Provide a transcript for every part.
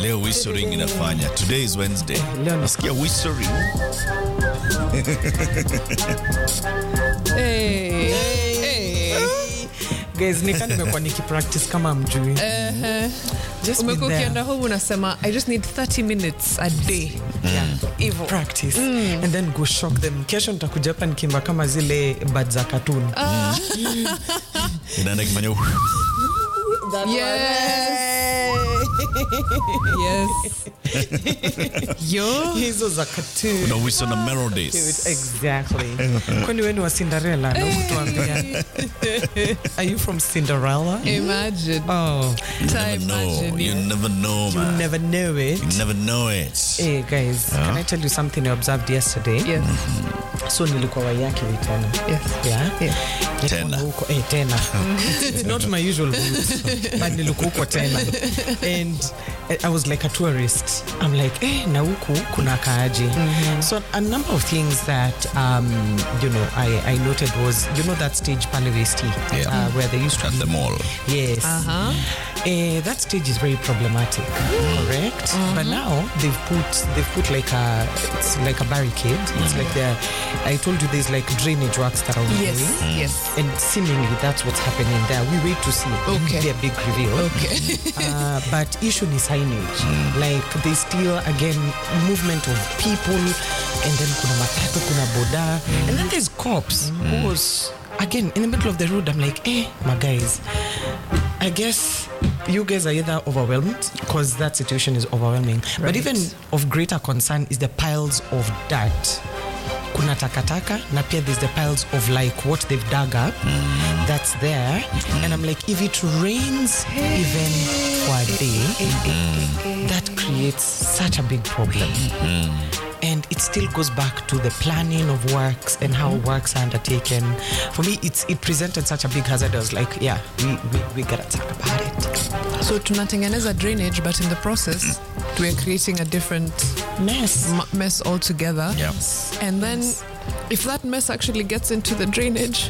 Leo whistling inafanya. Today is Wednesday. Leo nasikia whistling. Hey. Guys, nimekuwa nikipractice kama mjui. Umekuwa ukienda home unasema I just need 30 minutes a day. Evil. Practice. And then go shock them. Kesho nitakuja hapa nikimba kama zile bad za cartoon. Inaenda kufanya Yes. Yo. Hizo za cartoon. Una whistle na melodies. Exactly. Kwani wewe ni wa Cinderella na ukutuambia? Are you from Cinderella? Imagine. Oh. You never know, man. You never know it. You never know it. Hey guys, can I tell you something I observed yesterday? Yes. So nilikuwa Waiyaki tena. Yes. Yeah. Tena. Tena. It's not my usual route, but nilikuwa huko tena. And I was like a tourist. I'm like, na huku kuna kaaje. So a number of things that I noted was, that stage Pale Westi, where they used to at the mall. Yes. That stage is very problematic, correct? But now they've put like it's like a barricade. It's like I told you there's like drainage works that are ongoing. Yes. And seemingly that's what's happening there. We wait to see. Okay. Be a big reveal. Okay. But issue is signage. Like there's still again movement of people, and then kuna matatu, kuna boda, and then there's cops who was again in the middle of the road. I'm like, my guys, I guess you guys are either overwhelmed because that situation is overwhelming. Right. But even of greater concern is the piles of dirt. Kuna takataka na pia there's the piles of like what they've dug up that's there. And I'm like, if it rains even for a day, that creates such a big problem. And it still goes back to the planning of works and how works are undertaken. For me, it presented such a big hazard. I was like, we gotta talk about it. So tunatengeneza drainage, but in the process, we're creating a different mess altogether. Yeah. And then, if that mess actually gets into the drainage,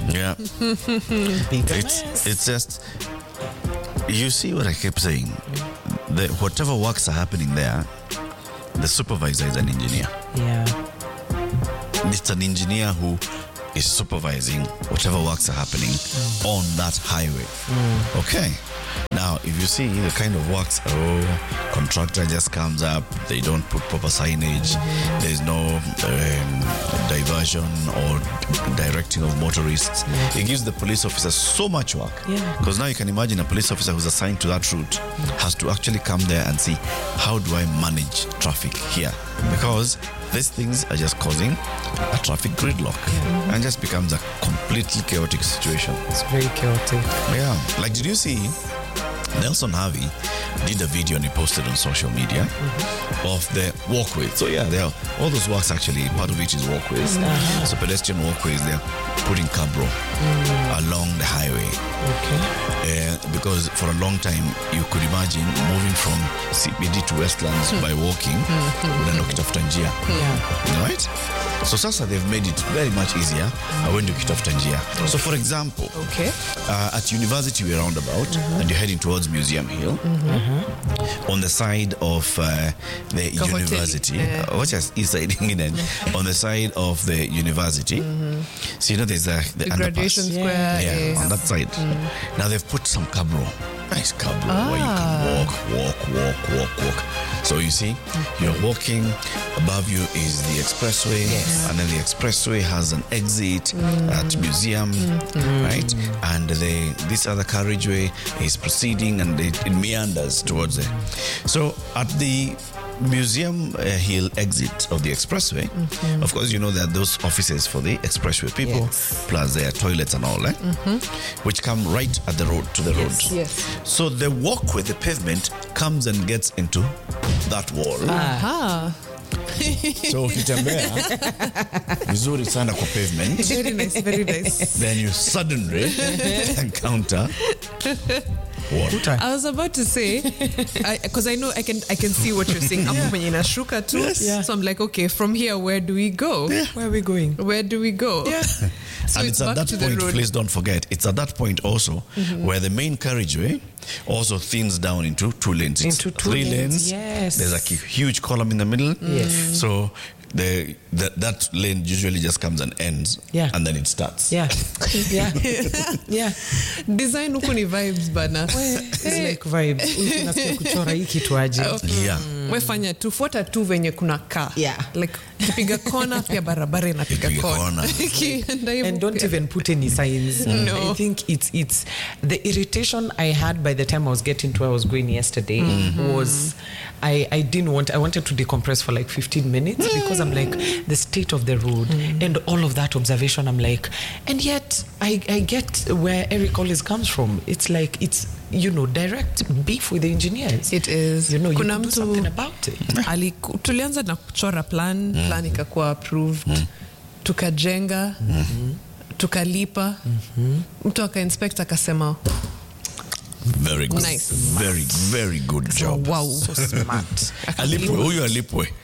it's just, you see what I kept saying. Whatever works are happening there, the supervisor is an engineer. Yeah. It's an engineer who is supervising whatever works are happening on that highway. Okay. Now, if you see the kind of works, contractor just comes up, they don't put proper signage, there's no diversion or directing of motorists. It gives the police officer so much work. Because now you can imagine a police officer who's assigned to that route has to actually come there and see, how do I manage traffic here? Because these things are just causing a traffic gridlock and just becomes a completely chaotic situation. It's very chaotic. Yeah. Like, did you see Nelson Harvey did a video and he posted on social media of the walkway. So there are all those works actually, part of it is walkways. So pedestrian walkways, they're putting cabro along the highway. Okay. Because for a long time, you could imagine moving from CBD to Westlands by walking, unaenda ukitafuta njia. Right? So sasa they've made it very much easier when you ukitafuta njia. So for example, at University we're roundabout and you're heading towards Museum Hill. On the side of the university, on the side of the university, so there's the graduation square on that side. Now they've put some cabro, nice cabro where you can walk. So you see, you're walking, above you is the expressway, and then the expressway has an exit at Museum, right? And this other carriageway is proceeding and it meanders towards it. So at the Museum Hill exit of the expressway, of course, there are those offices for the expressway people, plus their toilets and all, which come right at the road, to the road. So the walkway, the pavement, comes and gets into that wall. So ukitembea vizuri sana kwa pavement. Very nice, very nice. Then you suddenly encounter What? I was about to say, because I know I can see what you're saying. I'm kwenye inashuka tu. Yes. Yeah. So I'm like, okay, from here, where do we go? Yeah. Where are we going? Where do we go? Yeah. So And it's at back that to the point, road. please don't forget, it's at that point also where the main carriageway also thins down into 2 lanes. It's Into 2 3 lanes, lanes. yes. There's a huge column in the middle. Yes. So that lane usually just comes and ends. Yeah. And then it starts. Yeah. Yeah. Yeah. Design huku ni vibes bana. It's like vibes. Unasikia kuchora hii kitu aje. Yeah. Wefanya tu fuata tu venye kuna kaa. Yeah. Like kipiga kona pia barabara inapiga Ipiga kona. kona. Ikienda hivyo And don't pia. even put any signs. No. I think it's the irritation I had by the time I was getting to where I was going yesterday was I wanted to decompress for like 15 minutes because I'm like the state of the road and all of that observation. I'm like, and yet I get where Eric always comes from. It's like it's direct beef with the engineers. It is. You Kuna can do mtu something about it. tulianza na kuchora plan ikakuwa approved, tukajenga, tukalipa, mtu akainspect akasema Very good. Nice. Very, very good job. wow, So smart. Alipwe, huyu alipwe.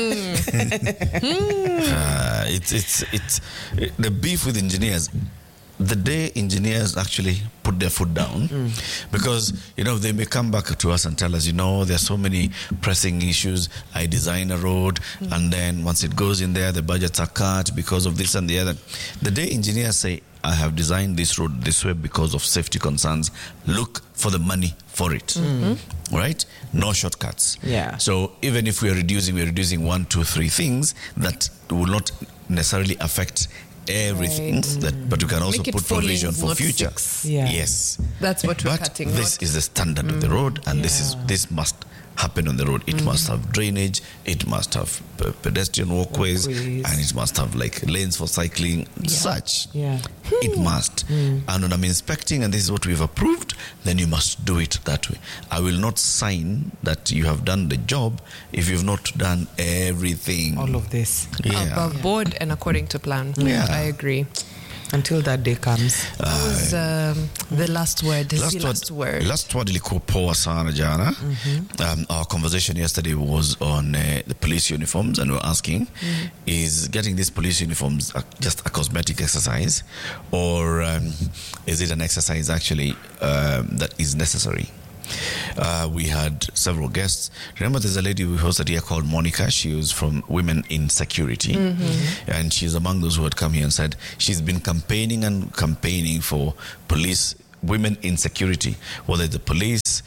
It's the beef with engineers. The day engineers actually put their foot down, because they may come back to us and tell us, there are so many pressing issues. I design a road, and then once it goes in there, the budgets are cut because of this and the other. The day engineers say, I have designed this road this way because of safety concerns, look for the money for it. Right? No shortcuts. Yeah. So even if we're reducing 1, 2, 3 things that will not necessarily affect everything, but we can also Make it put 4 provision lanes, for not future. 6. Yeah. Yes. That's what we're But cutting. this is the standard of the road, and this must happen on the road. It must have drainage, it must have pedestrian walkways, and it must have like lanes for cycling, such. Yeah. It must. And when I'm inspecting and this is what we've approved, then you must do it that way. I will not sign that you have done the job if you've not done everything. All of this. Yeah. Above board and according to plan. Yeah. I agree. Until that day comes. What was the last word? Last word. Last word ilikuwa poa sana jana. Our conversation yesterday was on the police uniforms, and we were asking, is getting these police uniforms just a cosmetic exercise, or is it an exercise actually that is necessary? We had several guests. Remember, there's a lady we hosted here called Monica. She was from Women in Security, and she's among those who had come here and said she's been campaigning for police, women in security, whether the police,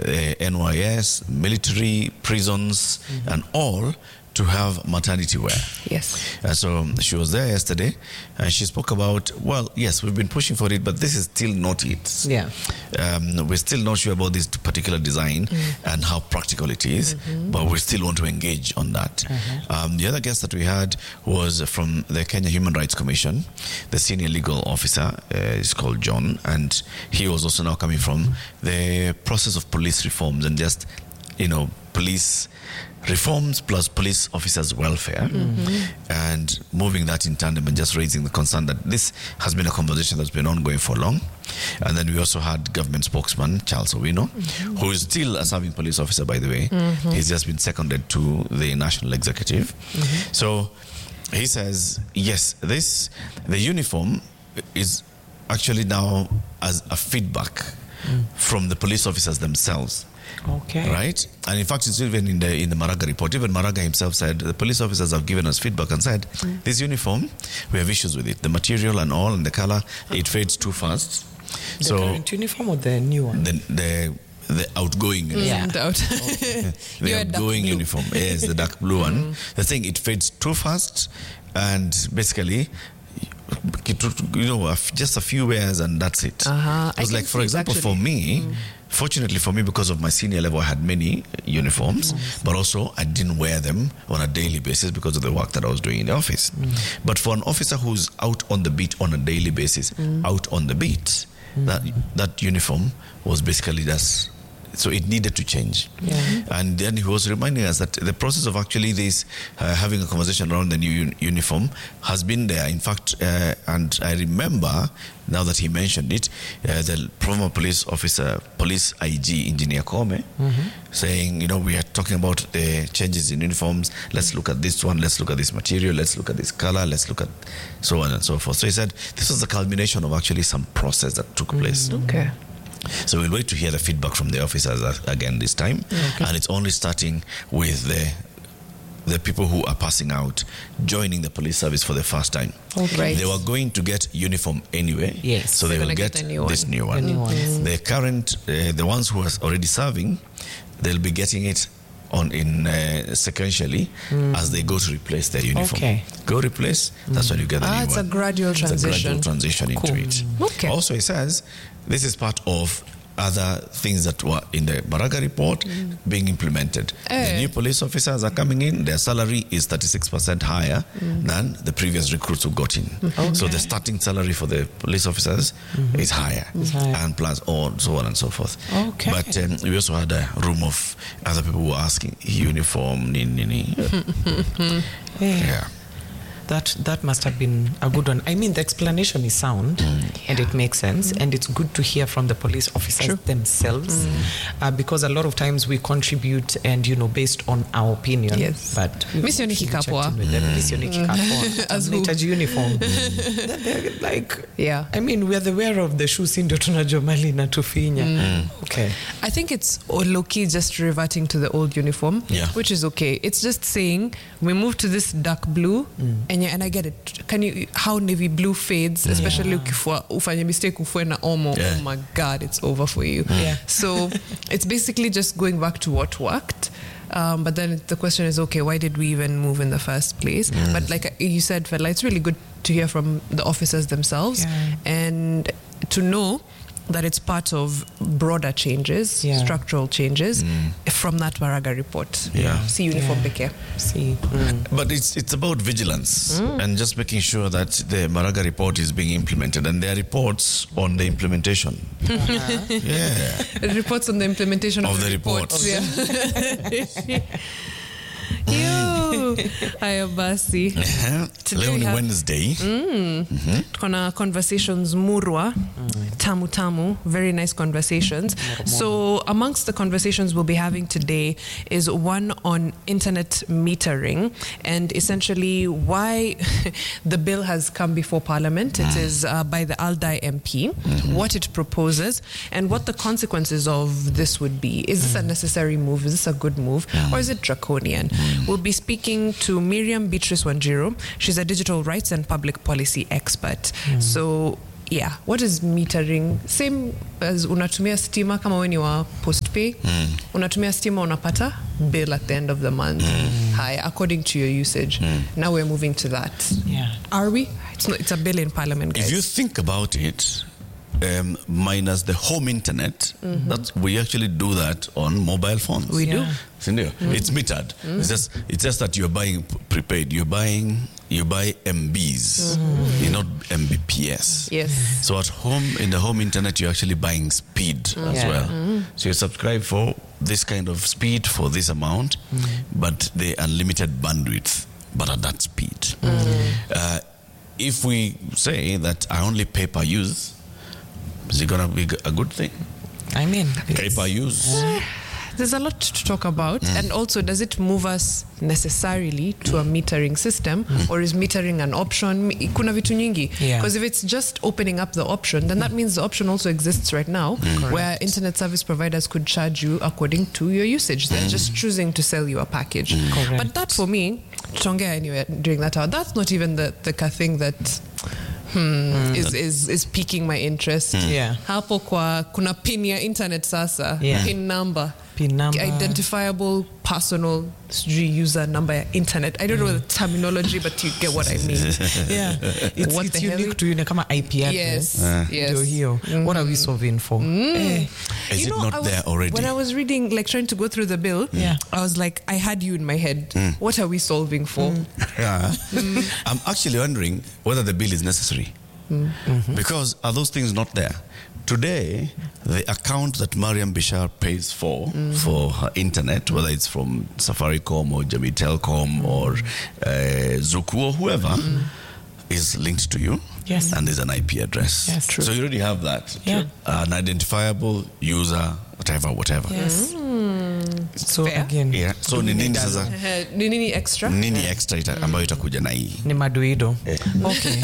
NYS, military, prisons, and all, to have maternity wear. Yes. So she was there yesterday, and she spoke about, well, yes, we've been pushing for it, but this is still not it. Yeah. We're still not sure about this particular design and how practical it is, but we still want to engage on that. The other guest that we had was from the Kenya Human Rights Commission. The senior legal officer is called John, and he was also now coming from the process of police reforms and just, police reforms plus police officers' welfare, and moving that in tandem and just raising the concern that this has been a conversation that's been ongoing for long. And then we also had government spokesman Charles Owino, who is still a serving police officer, by the way. He's just been seconded to the national executive. So he says, yes, the uniform is actually now as a feedback from the police officers themselves. Okay. Right? And in fact, it's even in the Maraga report. Even Maraga himself said the police officers have given us feedback and said, this uniform, we have issues with it. The material and all, and the color, it fades too fast. The current uniform or the new one? The outgoing uniform. Yeah. The outgoing uniform. Yes, the dark blue one. The thing, it fades too fast, and basically, just a few wears and that's it. It was like, for example, for me, fortunately for me, because of my senior level, I had many uniforms, but also I didn't wear them on a daily basis because of the work that I was doing in the office. But for an officer who's out on the beat on a daily basis, out on the beat, that uniform was basically just so it needed to change. And then he was reminding us that the process of actually this having a conversation around the new uniform has been there. In fact, and I remember now that he mentioned it, the former police officer, police IG Engineer Kome, saying, we are talking about the changes in uniforms. Let's look at this one. Let's look at this material. Let's look at this color. Let's look at so on and so forth. So he said this was the culmination of actually some process that took place. Okay. So we'll wait to hear the feedback from the officers again this time. And it's only starting with the people who are passing out, joining the police service for the first time. Right. They were going to get uniform anyway. Yes. So they will get this new one. The current, the ones who are already serving, they'll be getting it sequentially as they go to replace their uniform. Okay. Go replace, that's when you get the new one. It's a gradual transition. It's a gradual transition into it. Okay. Also, it says this is part of other things that were in the Baraga report being implemented. The new police officers are coming in, their salary is 36% higher than the previous recruits who got in. So the starting salary for the police officers is higher. And plus so on and so forth. Okay. But we also had a room of other people who were asking uniform, yeah. That must have been a good one. I mean, the explanation is sound and it makes sense, and it's good to hear from the police officers themselves, because a lot of times we contribute and based on our opinion. Yes. But Misioni kikapwa. As uniform. They're like, I mean, we're the wearer of the shoes, ndio tunajua mali na tufinya. Okay. I think it's low-key just reverting to the old uniform, which is okay. It's just saying we move to this dark blue, and I get it. How navy blue fades, especially ufanye mistake ufue na omo. Oh my God, it's over for you. So it's basically just going back to what worked. But then the question is, okay, why did we even move in the first place? But like you said, Fela, it's really good to hear from the officers themselves and to know that it's part of broader changes, structural changes from that Baraga report. See uniform peke. See. But it's about vigilance and just making sure that the Baraga report is being implemented, and there are reports on the implementation. Reports on the implementation of the reports. Haya basi. Leo ni Wednesday. Tukona conversations murwa, tamu, very nice conversations. So amongst the conversations we'll be having today is one on internet metering and essentially why the bill has come before Parliament. It is by the Aldai MP, what it proposes and what the consequences of this would be. Is this a necessary move? Is this a good move? Or is it draconian? We'll be speaking to Miriam Beatrice Wanjiru. She's a digital rights and public policy expert. So, what is metering? Same as unatumia stima kama weni wa postpay. Unatumia stima unapata bill at the end of the month. High, according to your usage. Now we're moving to that. Are we? It's a bill in Parliament, guys. If you think about it, minus the home internet, that we actually do that on mobile phones. We do. It's metered. It's just that you're buying prepaid. You buy MBs, you're not Mbps. Yes. So at home, in the home internet, you're actually buying speed as well. So you subscribe for this kind of speed for this amount, but the unlimited bandwidth, but at that speed. If we say that I only pay per use, is it going to be a good thing? I mean, pay per use. There's a lot to talk about. And also, does it move us necessarily to a metering system, or is metering an option? Kuna vitu nyingi. Because if it's just opening up the option, then that means the option also exists right now, where internet service providers could charge you according to your usage. They're just choosing to sell you a package. But that, for me, chongea anyway during that hour, that's not even the thing that is piquing my interest. Hapo kuna pin ya internet sasa, pin number, identifiable personal user number ya internet. I don't know the terminology, but you get what I mean. It's unique to you kama IP address. Yes. What are we solving for? Is it not there already? When I was reading, like trying to go through the bill, I was like, I had you in my head. What are we solving for? I'm actually wondering whether the bill is necessary. Because are those things not there? Today, the account that Mariam Bishar pays for her internet, whether it's from Safaricom or Jamii Telcom or Zuku or whoever, is linked to you. Yes. And there's an IP address. Yes, true. So you already have that. Yeah. An identifiable user, whatever. Yes. So Fair. again, Yeah. So ni nini sasa? Nini extra? Nini extra ambayo itakuja na hii? ni madoido. Okay.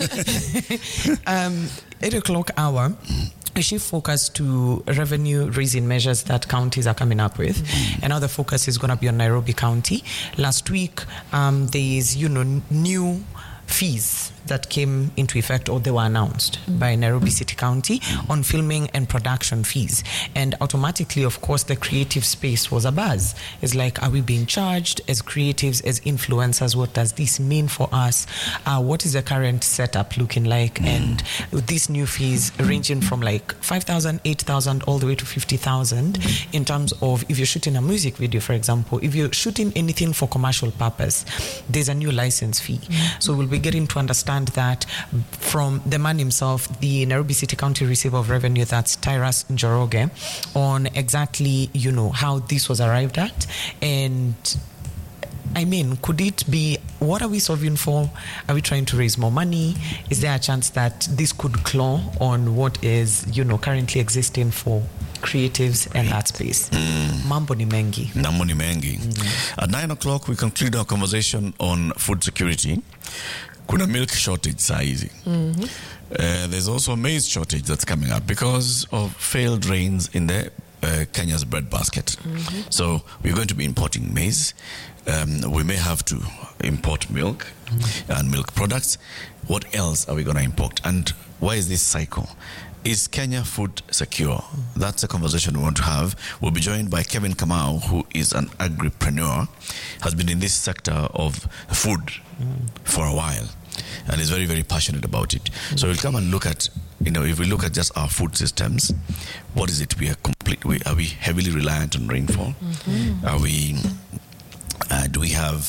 8 o'clock hour. We shift focus to revenue raising measures that counties are coming up with. And now the focus is going to be on Nairobi County. Last week, there is, new fees that came into effect or they were announced by Nairobi City County on filming and production fees. And automatically, of course, the creative space was abuzz. It's like, are we being charged as creatives, as influencers? What does this mean for us? What is the current setup looking like? And these new fees ranging from like 5,000, 8,000 all the way to 50,000 in terms of if you're shooting a music video, for example, if you're shooting anything for commercial purpose, there's a new license fee. So we'll be getting to understand that from the man himself, the Nairobi City County Receiver of Revenue, that's Tyrus Njoroge, on exactly, how this was arrived at. And I mean, could it be, what are we solving for? Are we trying to raise more money? Is there a chance that this could claw on what is, currently existing for creatives and that space? Mambo ni mengi. Mambo ni mengi. At 9 o'clock, we conclude our conversation on food security. Kuna milk shortage saa hizi. There's also a maize shortage that's coming up because of failed rains in the Kenya's bread basket. So we're going to be importing maize. We may have to import milk and milk products. What else are we going to import? And why is this cycle? Is Kenya food secure? That's a conversation we want to have. We'll be joined by Kevin Kamau, who is an agripreneur, has been in this sector of food for a while, and is very, very passionate about it. So we'll come and look at, if we look at just our food systems, what is it? Are we heavily reliant on rainfall? Are we, do we have,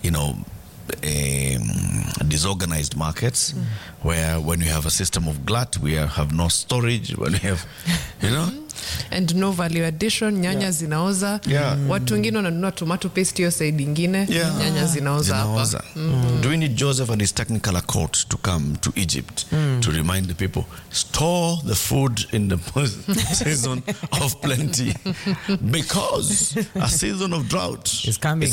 disorganized markets where when you have a system of glut, we have no storage, when we have, and no value addition, nyanya zinaoza. Watu wengine wananunua tomato paste hiyo side ingine, nyanya zinaoza hapa. Do we need Joseph and his technical court to come to Egypt to remind the people, store the food in the season of plenty because a season of drought is coming.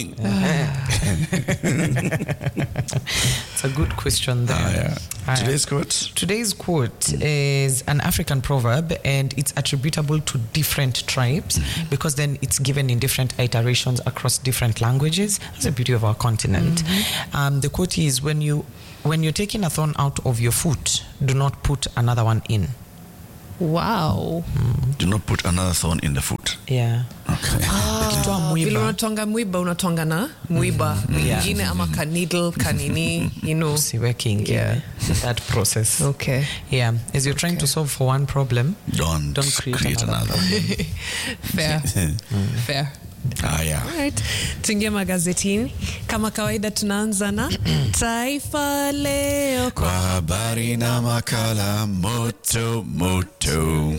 It's a good question there. Today's quote? Today's quote is an African proverb, and it's attributable to different tribes because then it's given in different iterations across different languages. That's the beauty of our continent. The quote is, when you're taking a thorn out of your foot, do not put another one in. Wow. Do not put another thorn in the foot. Yeah. Okay. Vile unatonga mwiba, unatonga na mwiba mwingine ama kanidle, kanini, Usiweke ingine. That process. Okay. Yeah. As you're trying to solve for one problem, don't create another. Fair. Fair. Alright. Tuingie magazetini. Kama kawaida tunaanza na Taifa Leo kwa habari na makala moto moto.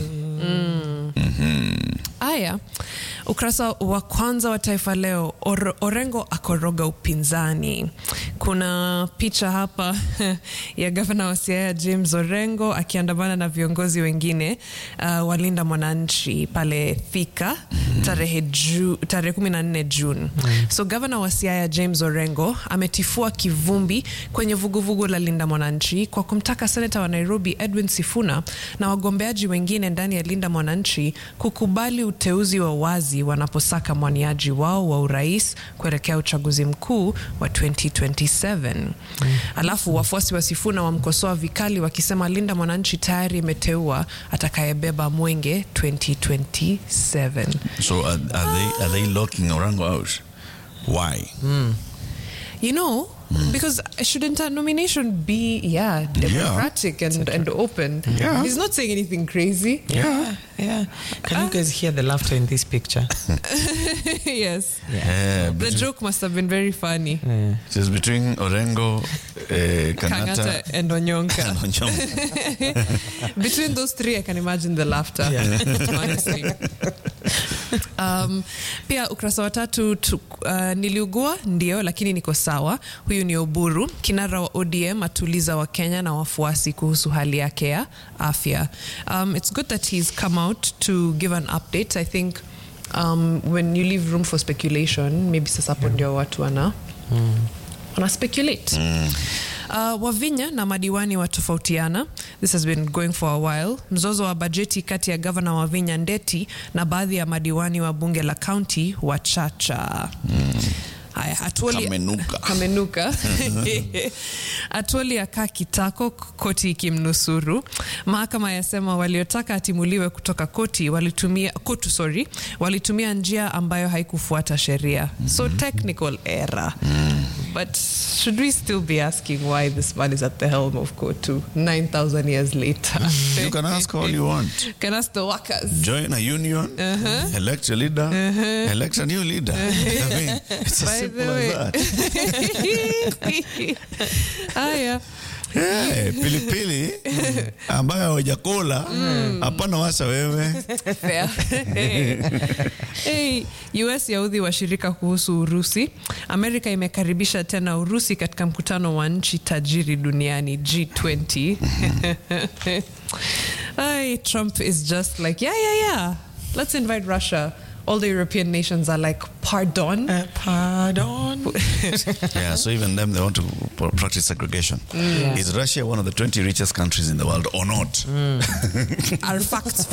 Aya, ukurasa wa kwanza wa Taifa Leo, Orengo akoroga upinzani. Kuna picha hapa ya gavana wa Siaya James Orengo akiandamana na viongozi wengine walinda mwananchi pale Thika tarehe 14 June. So gavana wa Siaya James Orengo ametifua kivumbi kwenye vuguvugu la Linda Mwananchi kwa kumtaka seneta wa Nairobi Edwin Sifuna na wagombeaji wengine ndani ya Linda Mwananchi kukubali uteuzi wa wazi wanaposaka mwaniaji wao wa urais kuelekea uchaguzi mkuu wa 2027. Alafu wafuasi wa Sifuna wamkosoa vikali wakisema Linda Mwananchi tayari imeteua atakayebeba mwenge 2027. So are they locking Orengo out? Why? Because shouldn't a nomination be democratic and open? Yeah. He's not saying anything crazy. Yeah. Can you guys hear the laughter in this picture? Yes. But The joke must have been very funny. it is between Orengo, Kangata and Onyonka. and Onyonka. Between those three, I can imagine the laughter. Honestly. Pia ukurasa wa 3 niliugua ndio lakini niko sawa. Huyu ni Oburu, kinara wa ODM, atuliza wa Kenya na wafuasi kuhusu hali yake ya afya. It's good that he's come out to give an update. I think when you leave room for speculation, maybe sasa hapo ndio watu wana speculate. Wavinya na madiwani watofautiana. This has been going for a while. Mzozo wa bajeti kati ya Governor Wavinya Ndeti na baadhi ya madiwani wa bunge la county wa Chacha. Kamenuka. Atwoli akaa kitako, koti ikimnusuru. Mahakama yasema waliotaka atimuliwe kutoka koti walitumia njia ambayo haikufuata sheria. So technical error. But should we still be asking why this man is at the helm of Kotu 9,000 years later? You can ask all you want. Can ask the workers. Join a union, elect a leader, elect a new leader. I mean, it's as simple as that. Pilipili ambayo hujakula hapana wasa wewe. Fair. US yaudhi washirika kuhusu Urusi. Amerika imekaribisha tena Urusi katika mkutano wa nchi tajiri duniani G20. Trump is just like, yeah. Let's invite Russia. All the European nations are like, pardon? Pardon? Yeah, so even them, they want to practice segregation. Is Russia one of the 20 richest countries in the world or not? Are facts.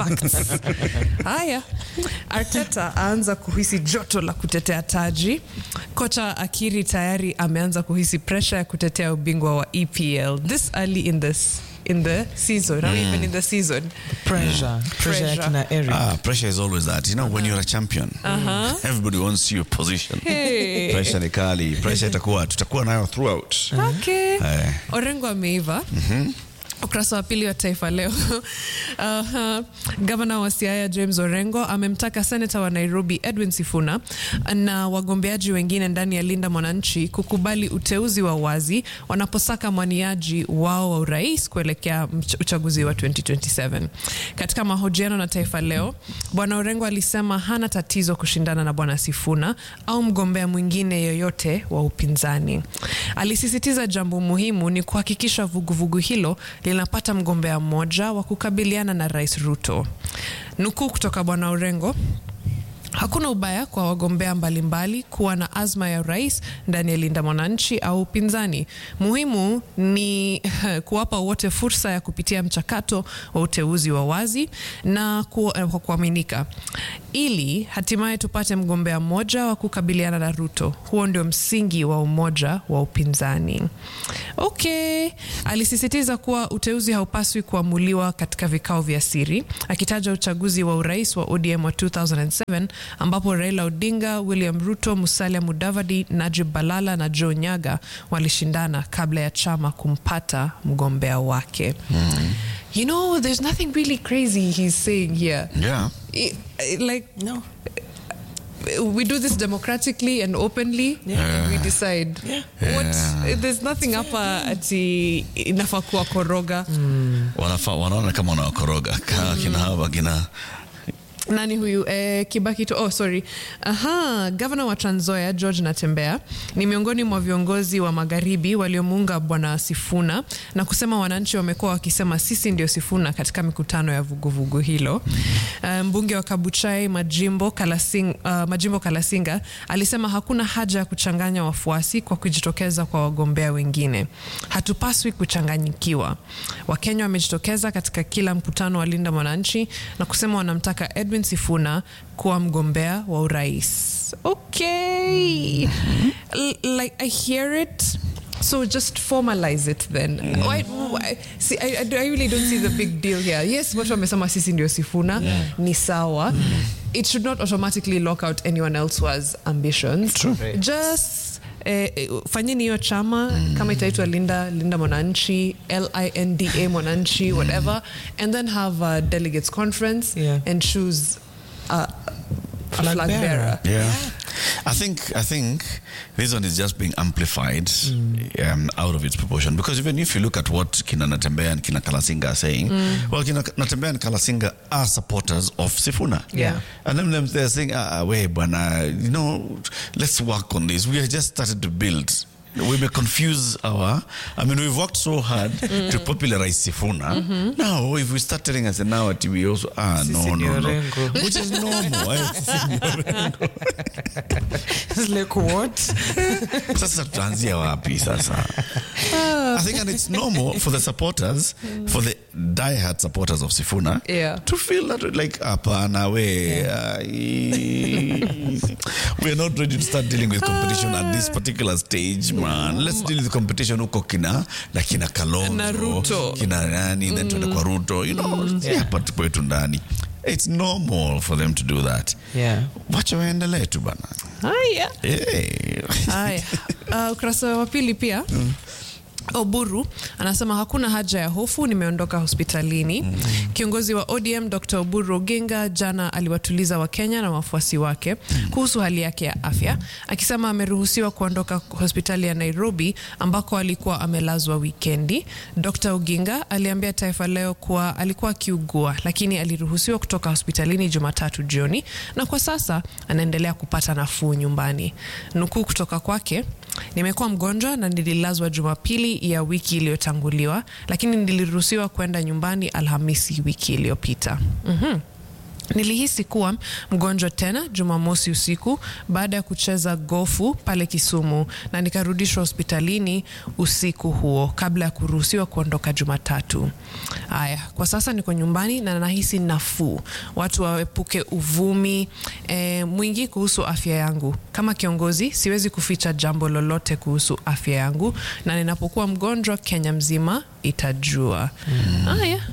Arteta aanza kuhisi joto la kutetea taji. Kocha akiri tayari ameanza kuhisi pressure ya kutetea ubingwa wa EPL. This early in the season, not even in the season. Pressure. Pressure is always that. You know, when you're a champion, everybody wants your position. Hey. Pressure ni kali. Pressure tutakuwa nayo throughout. Okay. Orengo ameiva. Ukurasa wa pili wa Taifa Leo. Governor wa Siaya James Orengo amemtaka Senator wa Nairobi Edwin Sifuna na wagombeaji wengine ndani ya Linda Mwananchi kukubali uteuzi wa wazi wanaposaka mwaniaji wao wa urais kuelekea uchaguzi wa 2027. Katika mahojiano na Taifa Leo, Bwana Orengo alisema hana tatizo kushindana na Bwana Sifuna au mgombea mwingine yoyote wa upinzani. Alisisitiza jambo muhimu ni kuhakikisha vuguvugu hilo linapata mgombea mmoja wa kukabiliana na Rais Ruto. Nukuu kutoka Bwana Orengo: hakuna ubaya kwa wagombea mbalimbali kuwa na azma ya rais ndani ya Linda Mwananchi au upinzani. Muhimu ni kuwapa wote fursa ya kupitia mchakato wa uteuzi wa wazi na kuaminika, ili hatimaye tupate mgombea mmoja wa kukabiliana na Ruto. Huo ndio msingi wa umoja wa upinzani. Okay. Alisisitiza kuwa uteuzi haupaswi kuamuliwa katika vikao vya siri, akitaja uchaguzi wa urais wa ODM wa 2007 ambapo Raila Odinga, William Ruto, Musalia Mudavadi, Najib Balala na Joe Nyaga walishindana kabla ya chama kumpata mgombea wake. You know, there's nothing really crazy he's saying here. Yeah. No. We do this democratically and openly. We decide. There's nothing hapa ati inafaa kuwa koroga. Wanaona kama wanakoroga. Kina Nani huyu? Kibaki tu. Governor wa Trans Nzoia George Natembeya ni miongoni mwa viongozi wa magharibi waliomuunga Bwana Sifuna na kusema wananchi wamekuwa wakisema sisi ndio Sifuna katika mikutano ya vuguvugu hilo. Mbunge wa Kabuchai Majimbo Kalasinga alisema hakuna haja ya kuchanganya wafuasi kwa kujitokeza kwa wagombea wengine. Hatupaswi kuchanganyikiwa. Wakenya wamejitokeza katika kila mkutano wa Linda Mwananchi na kusema wanamtaka Edwin Sifuna kuwa mgombea wa urais. Okay. Like I hear it. So just formalize it then. Why? See, I really don't see the big deal here. Yes, watu wamesema sisi ndio Sifuna, ni sawa. It should not automatically lock out anyone else who has ambitions. True. Just fanyeni hiyo chama kama itaitwa Linda Mwananchi, LINDA Mwananchi, whatever, and then have a delegates conference and choose a flag bearer. Yeah. I think this one is just being amplified out of its proportion, because even if you look at what Kina Natembeya and Kina Kalasinga are saying, well, Kina Natembeya and Kalasinga are supporters of Sifuna. Yeah. And then they're saying, wait, bwana, let's work on this. We have just started to build. We may confuse we've worked so hard to popularize Sifuna. Now, if we start telling us now that we also, no. Which is normal. It's like, what? Sasa tuanzia wapi sasa? I think, and it's normal for the supporters, for the diehard supporters of Sifuna, to feel that like, apana, we're not ready to start dealing with competition at this particular stage, man. Let's deal with competition huko kina Kalonzo, Naruto, kina nani, then tuende kwa Ruto, hapa kwetu ndani. It's normal for them to do that. Yeah. Wacha waendelee tu bana. Haya. Hey. Haya. Ukurasa wa pili pia. Oburu anasema hakuna haja ya hofu, nimeondoka hospitalini. Kiongozi wa ODM Dr. Oburu Oginga jana aliwatuliza Wakenya na wafuasi wake kuhusu hali yake ya afya, akisema ameruhusiwa kuondoka hospitali ya Nairobi ambako alikuwa amelazwa wikendi. Dr. Oginga aliambia Taifa Leo kuwa alikuwa akiugua, lakini aliruhusiwa kutoka hospitalini Jumatatu jioni na kwa sasa anaendelea kupata nafuu nyumbani. Nukuu kutoka kwake: nimekuwa mgonjwa na nililazwa Jumapili ya wiki iliyotanguliwa, lakini niliruhusiwa kwenda nyumbani Alhamisi wiki iliyopita. Nilihisi kuwa mgonjwa tena Jumamosi usiku baada ya kucheza gofu pale Kisumu, na nikarudishwa hospitalini usiku huo kabla ya kuruhusiwa kuondoka Jumatatu. Haya, kwa sasa niko nyumbani na nahisi nafuu. Watu waepuke uvumi mwingi kuhusu afya yangu. Kama kiongozi siwezi kuficha jambo lolote kuhusu afya yangu, na ninapokuwa mgonjwa Kenya mzima itajua. Haya.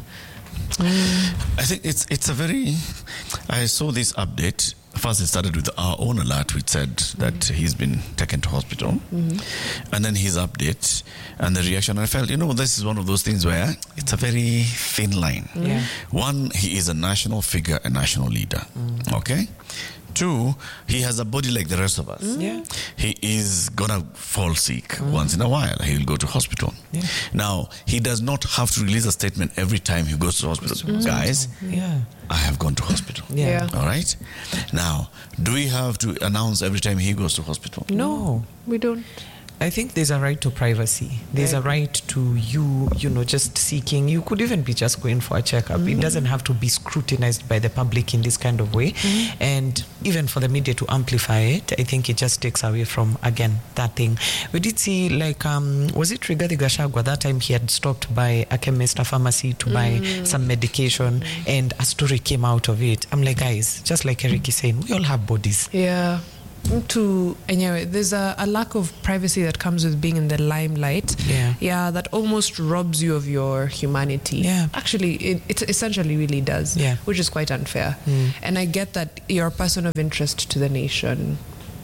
I think it's a very... I saw this update. First, it started with our own alert, which said that he's been taken to hospital. And then his update and the reaction. I felt, this is one of those things where it's a very thin line. Yeah. One, he is a national figure, a national leader. Okay? Two, he has a body like the rest of us. Yeah. He is gonna fall sick once in a while. He will go to hospital. Yeah. Now, he does not have to release a statement every time he goes to hospital. Guys, I have gone to hospital. Yeah. All right? Now, do we have to announce every time he goes to hospital? No, we don't. I think there's a right to privacy. There's a right to you just seeking. You could even be just going for a checkup. It doesn't have to be scrutinized by the public in this kind of way. And even for the media to amplify it, I think it just takes away from, again, that thing. We did see, was it Rigathi Gachagua? That time he had stopped by a chemist, a pharmacy to buy some medication, and a story came out of it. I'm like, guys, just like Eric is saying, we all have bodies. Yeah. Anyway, there's a lack of privacy that comes with being in the limelight. Yeah, that almost robs you of your humanity. Yeah. Actually, it essentially really does. Yeah. Which is quite unfair. And I get that you're a person of interest to the nation.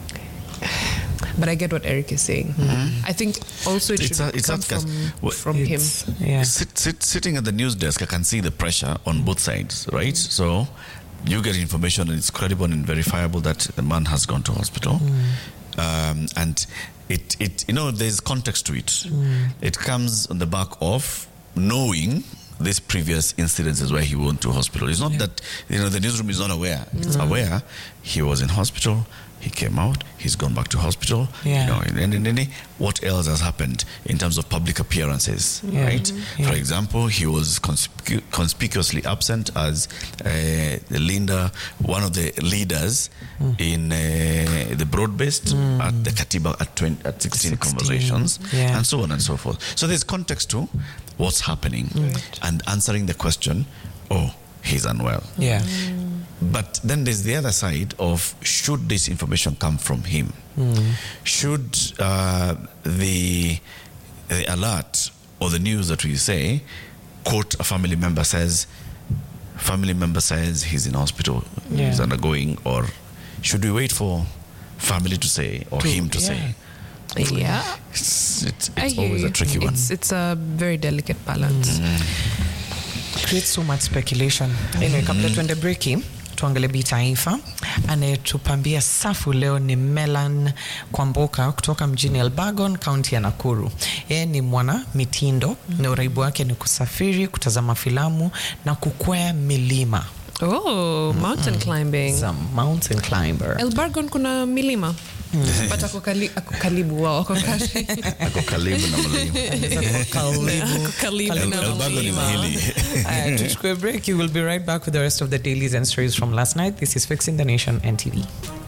But I get what Eric is saying. I think also it should come from him. Yeah. Sitting at the news desk, I can see the pressure on both sides, right? So you get information and it's credible and verifiable that the man has gone to hospital. And it there's context to it. It comes on the back of knowing these previous incidences where he went to hospital. It's not that the newsroom is not aware. It's aware he was in hospital. He came out, he's gone back to hospital. And what else has happened in terms of public appearances, right? For example, he was conspicuously absent as Linda, one of the leaders in the broad-based at the Katiba at 16 conversations, and so on and so forth. So there's context to what's happening and answering the question, he's unwell. Yeah. But then there's the other side of, should this information come from him? Should the alert or the news that we say quote a family member says he's in hospital, he's undergoing, or should we wait for family to say or him to say? Yeah. It's I hear always you. a tricky one. It's a very delicate balance. Creates so much speculation. Anyway, kabla tuende breaki, tuangalie bitaifa. Anayetupambia safu leo ni Melan Kwamboka kutoka mjini Elbagon, kaunti ya Nakuru. Yeye ni mwana mitindo na uraibu wake ni kusafiri, kutazama filamu na kukwea milima. Oh, mountain climbing. He's a mountain climber. Elbargon kuna milima. But ako karibu wao, ako Karibu na mlima. karibu na Elbagon is hilly. Tuchukue break. You will be right back with the rest of the dailies and stories from last night. This is Fixing the Nation NTV.